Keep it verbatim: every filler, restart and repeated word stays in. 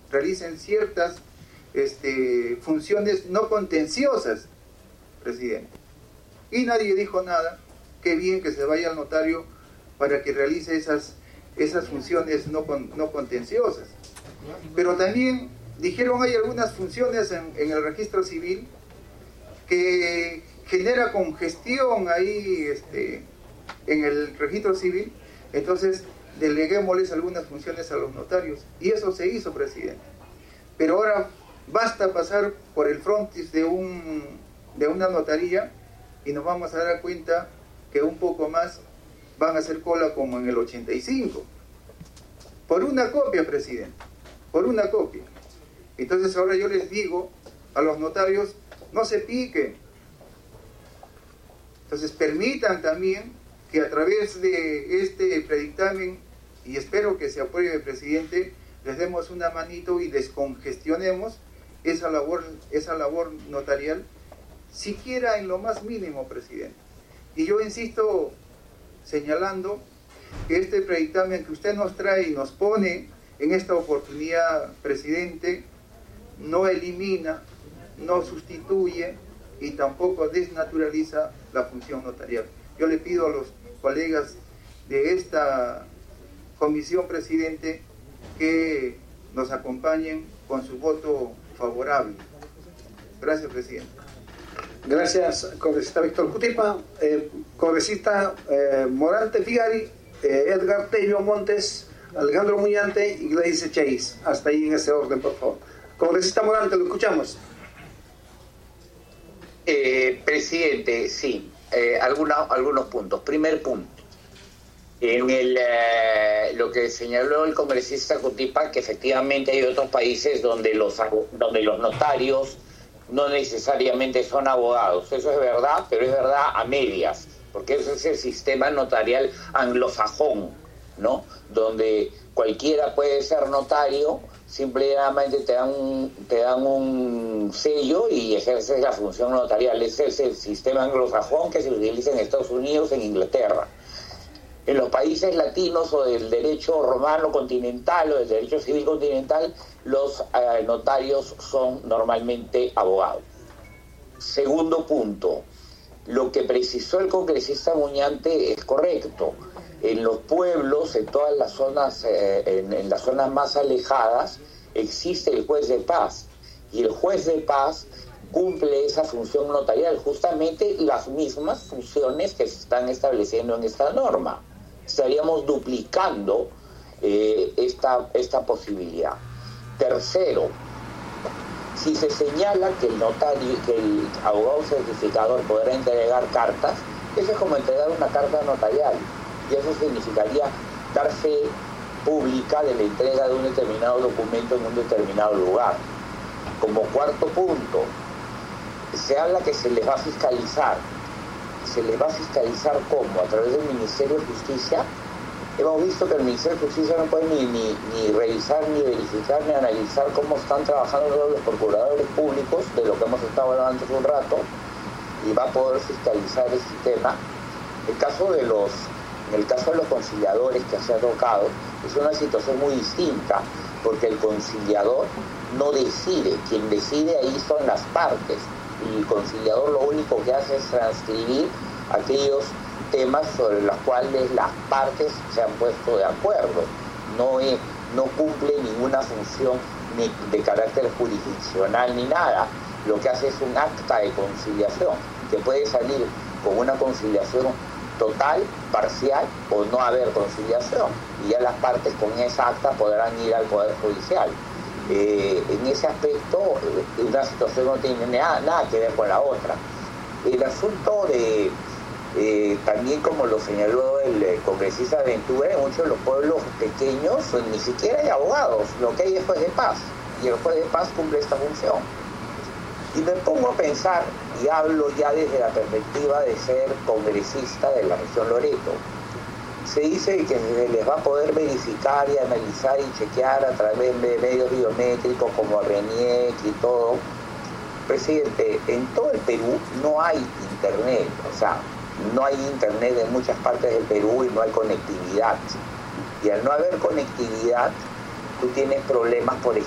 realicen ciertas este, funciones no contenciosas, presidente. Y nadie dijo nada. Qué bien que se vaya al notario para que realice esas, esas funciones no, con, no contenciosas. Pero también dijeron hay algunas funciones en, en el registro civil que genera congestión ahí este, en el registro civil, entonces deleguémosles algunas funciones a los notarios. Y eso se hizo, presidente. Pero ahora basta pasar por el frontis de, un, de una notaría y nos vamos a dar cuenta que un poco más van a hacer cola como en el ochenta y cinco. Por una copia, presidente. Por una copia. Entonces ahora yo les digo a los notarios, no se piquen. Entonces permitan también que a través de este predictamen, y espero que se apruebe, presidente, les demos una manito y descongestionemos esa labor, esa labor notarial, siquiera en lo más mínimo, presidente. Y yo insisto señalando que este predictamen que usted nos trae y nos pone en esta oportunidad, presidente, no elimina, no sustituye y tampoco desnaturaliza la función notarial. Yo le pido a los colegas de esta comisión, presidente, que nos acompañen con su voto favorable. Gracias, presidente. Gracias, congresista Víctor Cutipa. Eh, congresista eh, Morante Figari, eh, Edgar Tello Montes, Alejandro Muñante y Gladys Echeis. Hasta ahí en ese orden, por favor. Congresista Morante, lo escuchamos. Eh, presidente, sí, eh, alguna, algunos puntos. Primer punto, en el, eh, lo que señaló el congresista Cutipa, que efectivamente hay otros países donde los, donde los notarios no necesariamente son abogados. Eso es verdad, pero es verdad a medias, porque ese es el sistema notarial anglosajón, ¿no? Donde cualquiera puede ser notario, simplemente te dan un, te dan un sello y ejerces la función notarial. Ese es el sistema anglosajón que se utiliza en Estados Unidos, en Inglaterra. En los países latinos o del derecho romano continental o del derecho civil continental, los eh, notarios son normalmente abogados. Segundo punto, lo que precisó el congresista Muñante es correcto. En los pueblos, en todas las zonas, eh, en, en las zonas más alejadas, existe el juez de paz. Y el juez de paz cumple esa función notarial, justamente las mismas funciones que se están estableciendo en esta norma. Estaríamos duplicando eh, esta, esta posibilidad. Tercero, si se señala que el notario, que el abogado certificador podrá entregar cartas, eso es como entregar una carta notarial, y eso significaría dar fe pública de la entrega de un determinado documento en un determinado lugar. Como cuarto punto, se habla que se les va a fiscalizar. ¿Se les va a fiscalizar cómo? A través del Ministerio de Justicia. Hemos visto que el Ministerio de Justicia no puede ni, ni, ni revisar, ni verificar, ni analizar cómo están trabajando todos los procuradores públicos, de lo que hemos estado hablando hace un rato, y va a poder fiscalizar este tema. El caso de los, en el caso de los conciliadores que se ha tocado, es una situación muy distinta, porque el conciliador no decide, quien decide ahí son las partes, y el conciliador lo único que hace es transcribir aquellos temas sobre los cuales las partes se han puesto de acuerdo. No, es, no cumple ninguna función ni de carácter jurisdiccional ni nada. Lo que hace es un acta de conciliación, que puede salir con una conciliación total, parcial o no haber conciliación. Y ya las partes con esa acta podrán ir al Poder Judicial. Eh, en ese aspecto, eh, una situación no tiene nada, nada que ver con la otra. El asunto de, eh, también como lo señaló el eh, congresista Ventura, en muchos de los pueblos pequeños pues, ni siquiera hay abogados, lo que hay es juez de paz, y el juez de paz cumple esta función. Y me pongo a pensar, y hablo ya desde la perspectiva de ser congresista de la región Loreto, se dice que se les va a poder verificar y analizar y chequear a través de medios biométricos como RENIEC y todo. Presidente, en todo el Perú no hay internet, o sea, no hay internet en muchas partes del Perú y no hay conectividad. Y al no haber conectividad, tú tienes problemas, por ejemplo,